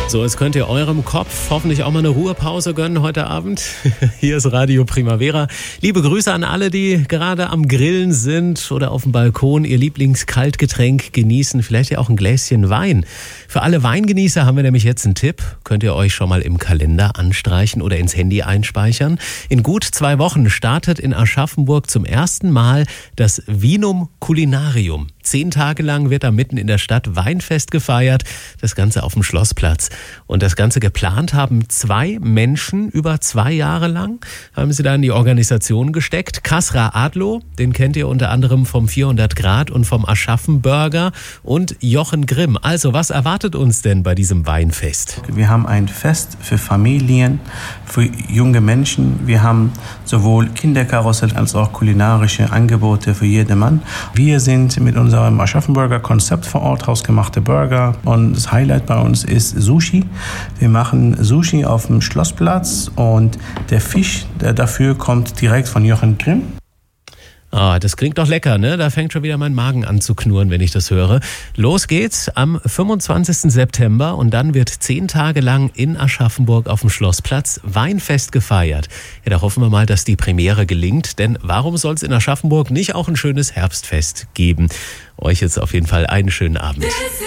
So, jetzt könnt ihr eurem Kopf hoffentlich auch mal eine Ruhepause gönnen heute Abend. Hier ist Radio Primavera. Liebe Grüße an alle, die gerade am Grillen sind oder auf dem Balkon ihr Lieblingskaltgetränk genießen. Vielleicht ja auch ein Gläschen Wein. Für alle Weingenießer haben wir nämlich jetzt einen Tipp. Könnt ihr euch schon mal im Kalender anstreichen oder ins Handy einspeichern. In gut 2 Wochen startet in Aschaffenburg zum ersten Mal das Vinum Culinarium. 10 Tage lang wird da mitten in der Stadt Weinfest gefeiert. Das Ganze auf dem Schlossplatz. Und das Ganze geplant haben 2 Menschen über 2 Jahre lang. Haben sie da in die Organisation gesteckt. Kasra Adlo, den kennt ihr unter anderem vom 400 Grad und vom Aschaffenburger. Und Jochen Grimm. Also, was erwartet uns denn bei diesem Weinfest? Wir haben ein Fest für Familien, für junge Menschen. Wir haben sowohl Kinderkarussell als auch kulinarische Angebote für jedermann. Wir sind mit unserem Aschaffenburger Konzept vor Ort, hausgemachte Burger. Und das Highlight bei uns ist Sushi. Wir machen Sushi auf dem Schlossplatz und der Fisch, der dafür kommt direkt von Jochen Grimm. Ah, das klingt doch lecker, ne? Da fängt schon wieder mein Magen an zu knurren, wenn ich das höre. Los geht's am 25. September und dann wird 10 Tage lang in Aschaffenburg auf dem Schlossplatz Weinfest gefeiert. Ja, da hoffen wir mal, dass die Premiere gelingt, denn warum soll es in Aschaffenburg nicht auch ein schönes Herbstfest geben? Euch jetzt auf jeden Fall einen schönen Abend.